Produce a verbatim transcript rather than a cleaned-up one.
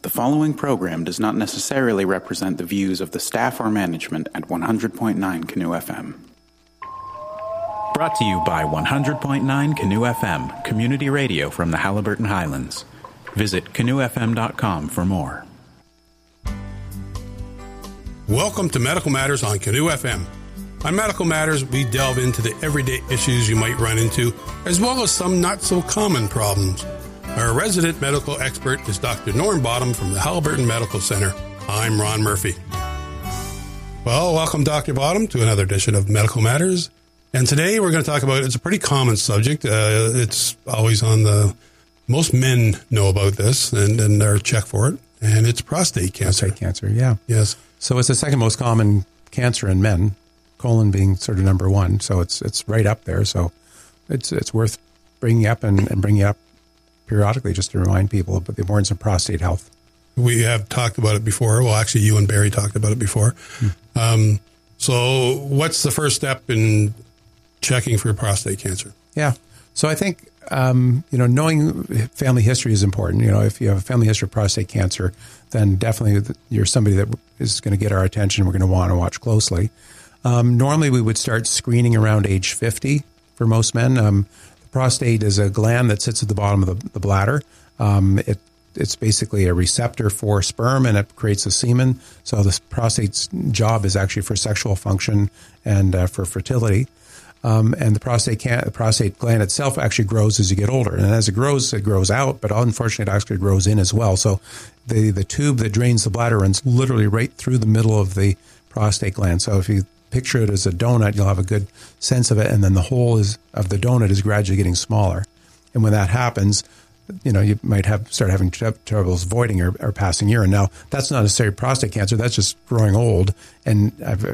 The following program does not necessarily represent the views of the staff or management at one hundred point nine Canoe F M. Brought to you by one hundred point nine Canoe F M, community radio from the Haliburton Highlands. Visit canoe f m dot com for more. Welcome to Medical Matters on Canoe F M. On Medical Matters, we delve into the everyday issues you might run into, as well as some not-so-common problems. Our resident medical expert is Doctor Norm Bottom from the Haliburton Medical Center. I'm Ron Murphy. Well, welcome, Doctor Bottom, to another edition of Medical Matters. And today we're going to talk about, it's a pretty common subject. Uh, it's always on the, most men know about this and, and are checked for it. And it's prostate cancer. Prostate cancer, yeah. Yes. So it's the second most common cancer in men, colon being sort of number one. So it's it's right up there. So it's it's worth bringing up and, and bringing up periodically just to remind people about the importance of prostate health. We have talked about it before. Well, actually, you and Barry talked about it before. Hmm. Um, so what's the first step in checking for prostate cancer? Yeah. So I think, um, you know, knowing family history is important. You know, if you have a family history of prostate cancer, then definitely you're somebody that is going to get our attention. We're going to want to watch closely. Um, normally, we would start screening around age fifty for most men. Um, the prostate is a gland that sits at the bottom of the, the bladder. Um, it It's basically a receptor for sperm, and it creates a semen. So the prostate's job is actually for sexual function and uh, for fertility. Um, and the prostate can, the prostate gland itself actually grows as you get older. And as it grows, it grows out, but unfortunately it actually grows in as well. So the, the tube that drains the bladder runs literally right through the middle of the prostate gland. So if you picture it as a donut, you'll have a good sense of it. And then the hole is, of the donut is gradually getting smaller. And when that happens, you know, you might have start having tr- troubles voiding or, or passing urine. Now, that's not necessarily prostate cancer. That's just growing old. And I've